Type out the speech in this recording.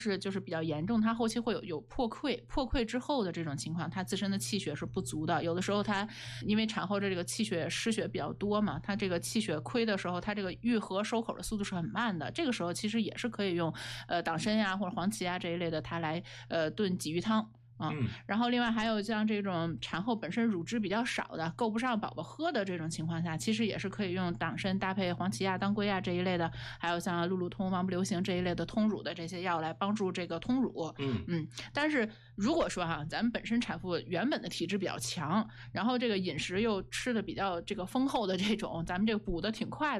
是就是比较严重，它后期会有破溃之后的这种情况，它自身的气血是不足的。有的时候它因为产后的这个气血失血比较多嘛，它这个气血亏的时候，它这个愈合收口的速度是很慢的。这个时候其实也是可以用党参呀或者黄芪啊这一类的，它来炖鲫鱼汤。然后另外还有像这种产后本身乳汁比较少的，够不上宝宝喝的这种情况下，其实也是可以用党参搭配黄芪啊、当归啊这一类的，还有像路路通、王不留行这一类的通乳的这些药来帮助这个通乳。但是如果说咱们本身产妇原本的体质比较强，然后这个饮食又吃的比较这个丰厚的这种，咱们这个补的挺快